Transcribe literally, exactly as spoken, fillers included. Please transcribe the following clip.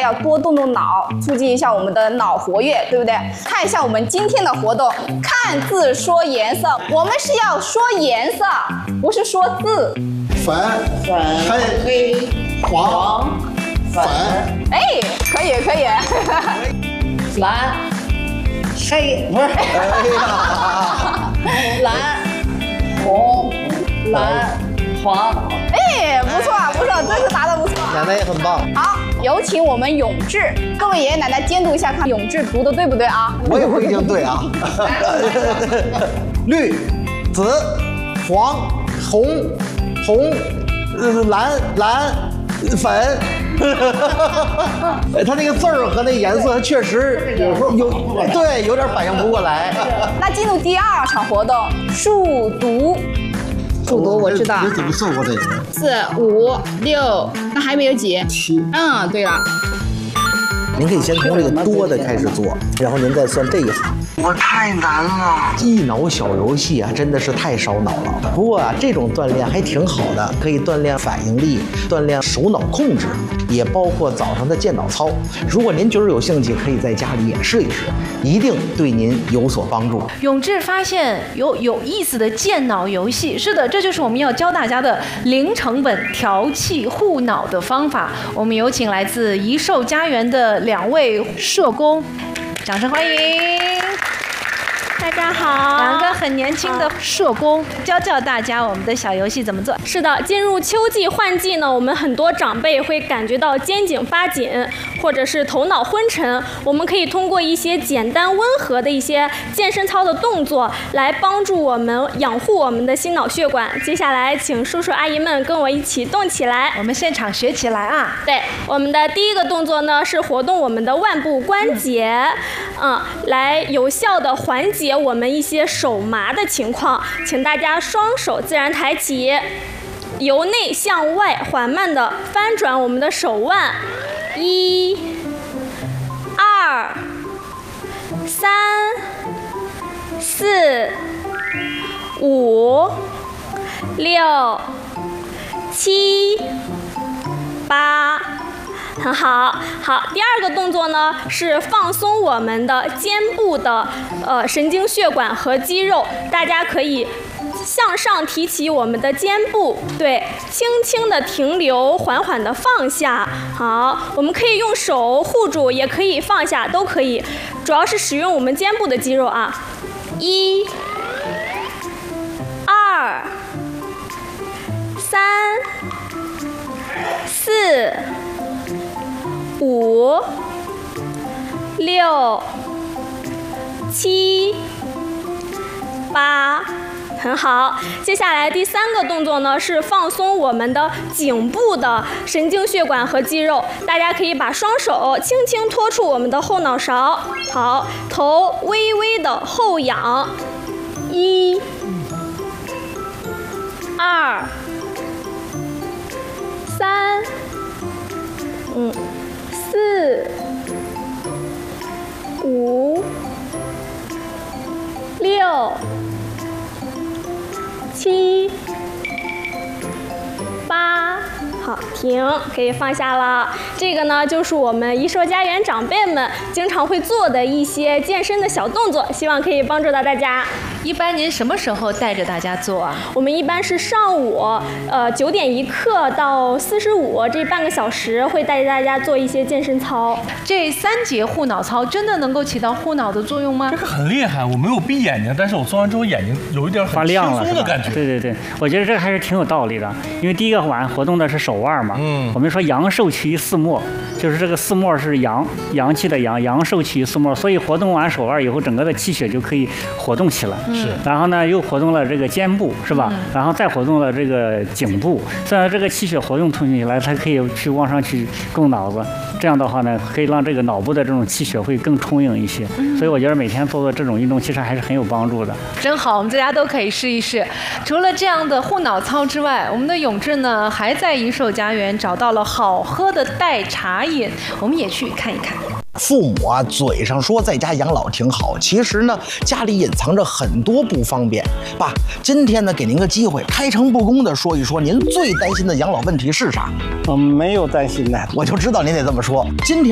要多动动脑，促进一下我们的脑活跃，对不对？看一下我们今天的活动，看字说颜色，我们是要说颜色，不是说字。 粉、 粉、 黑、 黑、 黄、粉。 哎，可以可以。 蓝、黑不是， 哎呀， 蓝、红、蓝、黄。 哎，不错不错，真是答得不错。 奶奶也很棒。 好，有请我们永志，各位爷爷奶奶监督一下，看永志读的对不对啊？ 我也不一定对啊。绿、紫、黄、红、红、呃蓝、蓝、粉。他那个字儿和那颜色，确实有对有点反应不过来。 那进入第二场活动，数独。数独我知道。 你怎么算过这个？ 四五六，那还没有几？ 七。 嗯，对了。 您可以先从这个多的开始做，然后您再算这一行。 我太难了， 一脑小游戏啊，真的是太烧脑了。不过啊，这种锻炼还挺好的，可以锻炼反应力，锻炼手脑控制，也包括早上的健脑操。如果您觉得有兴趣，可以在家里也试一试，一定对您有所帮助。 永志发现有有意思的健脑游戏，是的，这就是我们要教大家的零成本调气护脑的方法。我们有请来自怡寿家园的两位社工，掌声欢迎。 大家好， 两个很年轻的社工，教教大家我们的小游戏怎么做。 是的，进入秋季换季呢，我们很多长辈会感觉到肩颈发紧，或者是头脑昏沉。我们可以通过一些简单温和的一些健身操的动作，来帮助我们养护我们的心脑血管。接下来，请叔叔阿姨们跟我一起动起来。 我们现场学起来啊！ 对，我们的第一个动作呢是活动我们的腕部关节，嗯，来有效的缓解我们一些手麻的情况，请大家双手自然抬起，由内向外缓慢的翻转我们的手腕，一、二、三、四、五、六、七、八。很好，好。第二个动作呢是放松我们的肩部的呃神经血管和肌肉，大家可以向上提起我们的肩部，对，轻轻的停留，缓缓的放下。好，我们可以用手护住，也可以放下，都可以，主要是使用我们肩部的肌肉啊。一、二、三、四。五、六、七、八，很好。接下来第三个动作呢是放松我们的颈部的神经血管和肌肉，大家可以把双手轻轻托出我们的后脑勺，好，头微微的后仰，一、二、三，嗯。四、五、六、七、八，好，停，可以放下了。这个呢，就是我们怡寿家园长辈们经常会做的一些健身的小动作，希望可以帮助到大家。 一般您什么时候带着大家做啊？ 我们一般是上午，呃，九点一刻到四十五这半个小时，会带着大家做一些健身操。 这三节护脑操真的能够起到护脑的作用吗？ 这个很厉害，我没有闭眼睛，但是我做完之后眼睛有一点很轻松的感觉。 对对对，我觉得这个还是挺有道理的，因为第一个环活动的是手腕嘛，嗯，我们说阳受其于四末，就是这个四末是阳，阳气的阳，阳受其于四末，所以活动完手腕以后，整个的气血就可以活动起来。 是， 然后呢，又活动了这个肩部，是吧？嗯、然后再活动了这个颈部，这样这个气血活动通起来，它可以去往上去供脑子。这样的话呢，可以让这个脑部的这种气血会更充盈一些。嗯、所以我觉得每天做做这种运动，其实还是很有帮助的。 真好，我们大家都可以试一试。除了这样的护脑操之外，我们的永志呢，还在怡寿家园找到了好喝的代茶饮，我们也去看一看。 父母啊，嘴上说在家养老挺好，其实呢，家里隐藏着很多不方便。爸，今天呢，给您个机会，开诚布公的说一说您最担心的养老问题是啥？ 嗯，没有担心的， 我就知道您得这么说。今天。